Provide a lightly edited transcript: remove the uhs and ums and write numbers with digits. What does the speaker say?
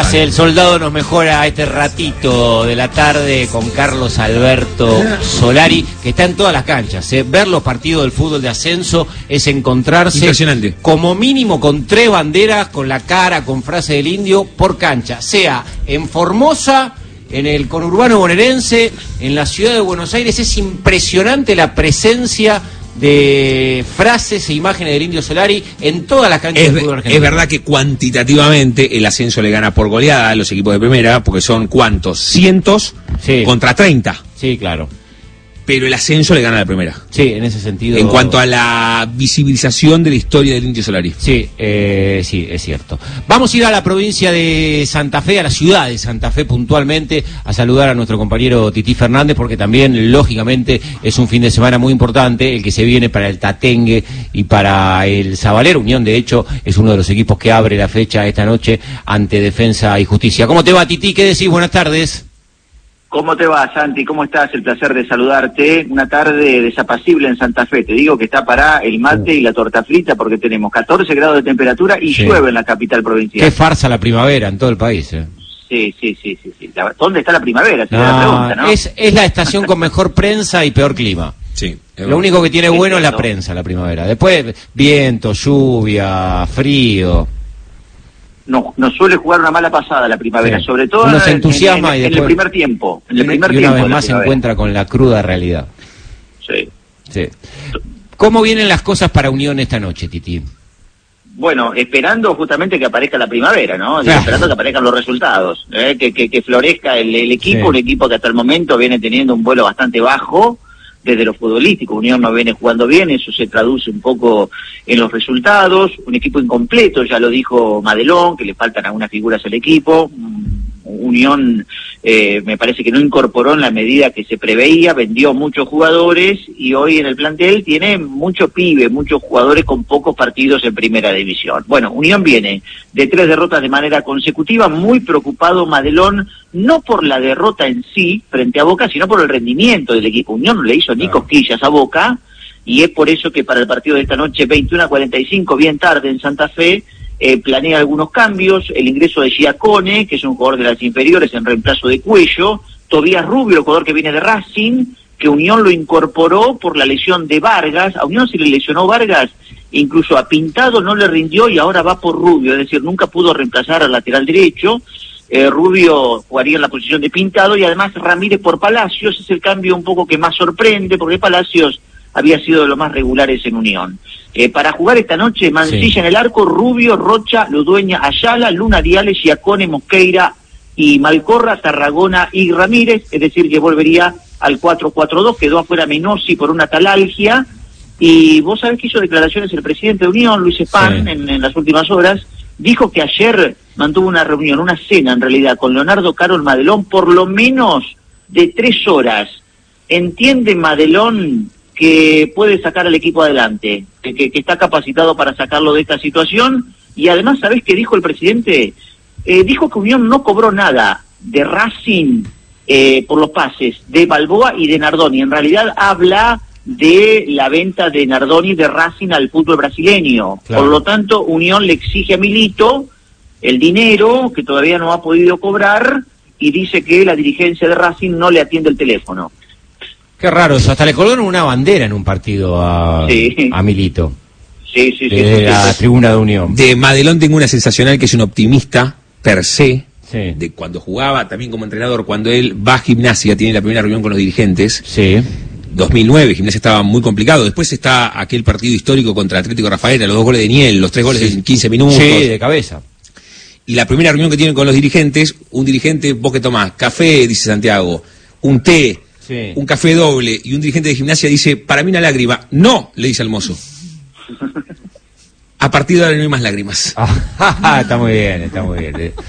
Mientras el soldado nos mejora este ratito de la tarde con Carlos Alberto Solari, que está en todas las canchas. Ver los partidos del fútbol de ascenso es encontrarse como mínimo con 3 banderas, con la cara, con frase del indio, por cancha. Sea en Formosa, en el conurbano bonaerense, en la ciudad de Buenos Aires. Es impresionante la presencia de frases e imágenes del Indio Solari en todas las canchas del fútbol argentino. Es verdad que cuantitativamente el ascenso le gana por goleada a los equipos de primera, porque son ¿cuántos? Cientos contra 30. Sí, claro. Pero el ascenso le gana a la primera. Sí, en ese sentido. En cuanto a la visibilización de la historia del Indio Solari. Sí, sí, es cierto. Vamos a ir a la provincia de Santa Fe, a la ciudad de Santa Fe puntualmente, a saludar a nuestro compañero Tití Fernández, porque también, lógicamente, es un fin de semana muy importante, el que se viene para el Tatengue y para el Sabalero. Unión, de hecho, es uno de los equipos que abre la fecha esta noche ante Defensa y Justicia. ¿Cómo te va, Tití? ¿Qué decís? Buenas tardes. ¿Cómo te va, Santi? ¿Cómo estás? El placer de saludarte. Una tarde desapacible en Santa Fe. Te digo que está para el mate y la torta frita porque tenemos 14 grados de temperatura y llueve en la capital provincial. Qué farsa la primavera en todo el país, Sí. ¿Dónde está la primavera? La pregunta, ¿no? Es la estación con mejor prensa y peor clima. Sí. Lo único que tiene bueno es la prensa, la primavera. Después, viento, lluvia, frío. No, nos suele jugar una mala pasada la primavera, sobre todo uno se entusiasma en el primer tiempo. Y una vez más se encuentra con la cruda realidad. Sí. ¿Cómo vienen las cosas para Unión esta noche, Tití? Bueno, esperando justamente que aparezca la primavera, ¿no? Esperando que aparezcan los resultados, que florezca el equipo, un equipo que hasta el momento viene teniendo un vuelo bastante bajo desde lo futbolístico. Unión no viene jugando bien, eso se traduce un poco en los resultados. Un equipo incompleto, ya lo dijo Madelón, que le faltan algunas figuras al equipo. Unión me parece que no incorporó en la medida que se preveía, vendió muchos jugadores y hoy en el plantel tiene mucho pibe, muchos jugadores con pocos partidos en primera división. Bueno, Unión viene de 3 derrotas de manera consecutiva, muy preocupado Madelón, no por la derrota en sí frente a Boca, sino por el rendimiento del equipo. Unión no le hizo ni cosquillas a Boca y es por eso que para el partido de esta noche, 21:45, bien tarde en Santa Fe, planea algunos cambios, el ingreso de Giacone, que es un jugador de las inferiores en reemplazo de Cuello, Tobías Rubio, el jugador que viene de Racing, que Unión lo incorporó por la lesión de Vargas. A Unión se le lesionó Vargas, incluso a Pintado no le rindió y ahora va por Rubio, es decir, nunca pudo reemplazar al lateral derecho. Rubio jugaría en la posición de Pintado y además Ramírez por Palacios. Es el cambio un poco que más sorprende porque Palacios había sido de los más regulares en Unión. Para jugar esta noche, Mancilla en el arco, Rubio, Rocha, Ludueña, Ayala, Luna, Diales, Giacone, Mosqueira y Malcorra, Tarragona y Ramírez, es decir, que volvería al 4-4-2, quedó afuera Menossi por una talalgia, y vos sabés que hizo declaraciones el presidente de Unión, Luis Espán, en las últimas horas, dijo que ayer mantuvo una reunión, una cena en realidad, con Leonardo Carol Madelón, por lo menos de 3 horas. ¿Entiende Madelón que puede sacar al equipo adelante, que está capacitado para sacarlo de esta situación? Y además, ¿sabés qué dijo el presidente? Dijo que Unión no cobró nada de Racing por los pases de Balboa y de Nardoni. En realidad habla de la venta de Nardoni de Racing al fútbol brasileño. Claro. Por lo tanto, Unión le exige a Milito el dinero que todavía no ha podido cobrar y dice que la dirigencia de Racing no le atiende el teléfono. Qué raro eso, hasta le colgaron una bandera en un partido a Milito. Sí. Desde la tribuna de Unión. De Madelón tengo una sensacional que es un optimista per se, de cuando jugaba también como entrenador, cuando él va a Gimnasia, tiene la primera reunión con los dirigentes. 2009, Gimnasia estaba muy complicado. Después está aquel partido histórico contra Atlético Rafaela, los 2 goles de Niel, los 3 goles en 15 minutos. Sí, de cabeza. Y la primera reunión que tienen con los dirigentes, un dirigente, vos que tomás, café, dice Santiago, un té, un café doble, y un dirigente de Gimnasia dice, para mí una lágrima. No, le dice al mozo. A partir de ahora no hay más lágrimas. Está muy bien.